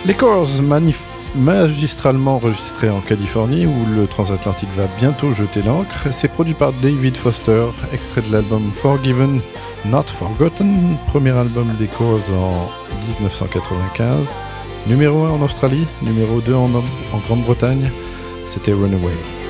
Les Corrs, magistralement enregistré en Californie où le transatlantique va bientôt jeter l'encre, c'est produit par David Foster, extrait de l'album Forgiven, Not Forgotten, premier album des Corrs en 1995, numéro 1 en Australie, numéro 2 en Grande-Bretagne, c'était Runaway.